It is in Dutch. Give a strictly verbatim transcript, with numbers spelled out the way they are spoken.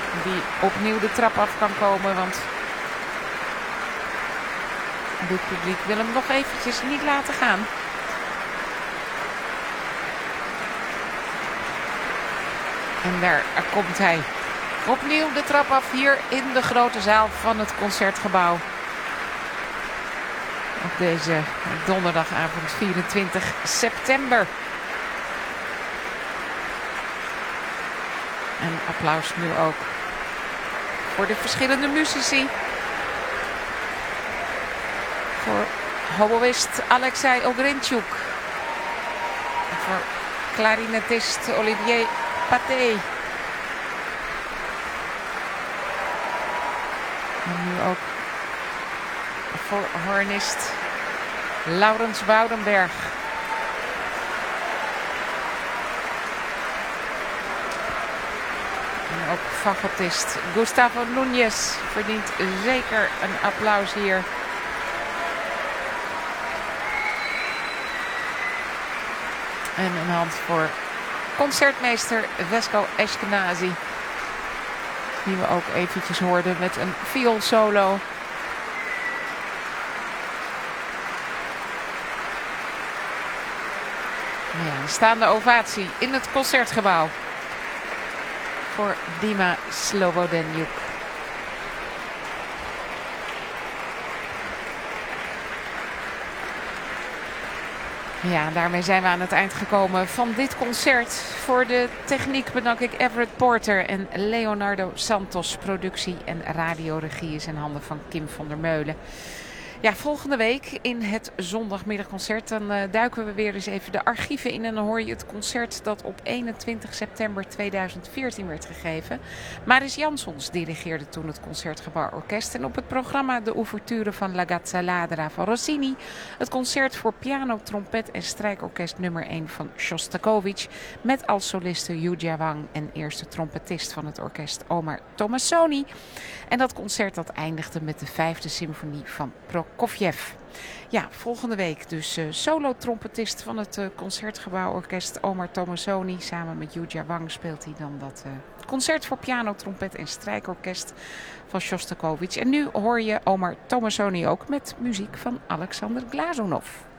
die opnieuw de trap af kan komen, want het publiek wil hem nog eventjes niet laten gaan. En daar komt hij. Opnieuw de trap af hier in de grote zaal van het Concertgebouw. Op deze donderdagavond vierentwintig september. En applaus nu ook voor de verschillende muzici. Voor hoboïst Alexei Ogrinchuk. Voor klarinetist Olivier Paté. En nu ook voor hornist Laurens Woudenberg. En ook fagotist Gustavo Núñez verdient zeker een applaus hier. En een hand voor concertmeester Vesco Ashkenazi. Die we ook eventjes hoorden met een vioolsolo. Ja, een staande ovatie in het Concertgebouw. Voor Dima Slobodenjuk. Ja, daarmee zijn we aan het eind gekomen van dit concert. Voor de techniek bedank ik Everett Porter en Leonardo Santos. Productie en radioregie is in handen van Kim van der Meulen. Ja, volgende week in het zondagmiddagconcert dan uh, duiken we weer eens even de archieven in. En dan hoor je het concert dat op eenentwintig september tweeduizend veertien werd gegeven. Maris Jansons dirigeerde toen het Concertgebouw Orkest. En op het programma de ouverture van La Gazzaladra van Rossini. Het concert voor piano, trompet en strijkorkest nummer één van Shostakovich. Met als soliste Yuja Wang en eerste trompetist van het orkest Omar Tomasoni. En dat concert dat eindigde met de vijfde symfonie van Prokofjev. Ja, volgende week dus uh, solo-trompetist van het uh, Concertgebouworkest Omar Tomasoni. Samen met Yuja Wang speelt hij dan dat uh, concert voor piano, trompet en strijkorkest van Shostakovich. En nu hoor je Omar Tomasoni ook met muziek van Alexander Glazunov.